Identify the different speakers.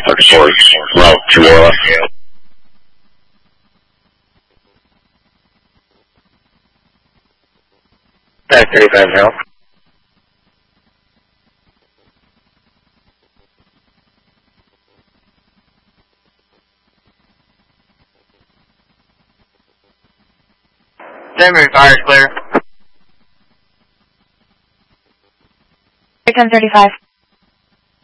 Speaker 1: towards Route 2 Orla.
Speaker 2: 35 now.
Speaker 3: Denver, fire is clear.
Speaker 4: 1035.